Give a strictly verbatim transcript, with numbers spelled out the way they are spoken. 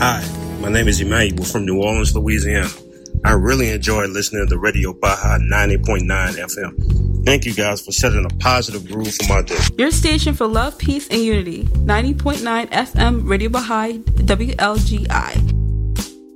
Hi, my name is Emmanuel from New Orleans, Louisiana. I really enjoy listening to Radio Baja ninety point nine F M. Thank you guys for setting a positive groove for my day. Your station for love, peace, and unity. ninety point nine F M Radio Baja W L G I.